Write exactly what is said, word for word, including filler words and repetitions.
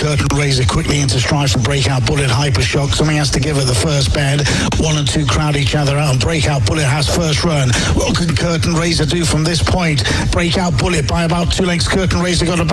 Curtain Raiser quickly into stride from Breakout Bullet. Hypershock, something has to give at the first bend. One and two crowd each other out, and Breakout Bullet has first run. What can Curtain Raiser do from this point? Breakout Bullet by about two lengths. Curtain Raiser got a